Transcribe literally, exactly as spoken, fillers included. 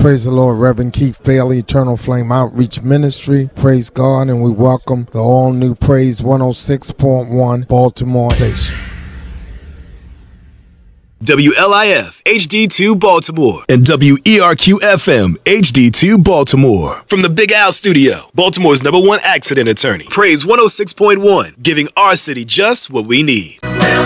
Praise the Lord, Reverend Keith Bailey, Eternal Flame Outreach Ministry. Praise God, and we welcome the all-new Praise one oh six point one Baltimore station. W L I F H D two Baltimore and W E R Q F M H D two Baltimore. From the Big Al Studio, Baltimore's number one accident attorney. Praise one oh six point one, giving our city just what we need.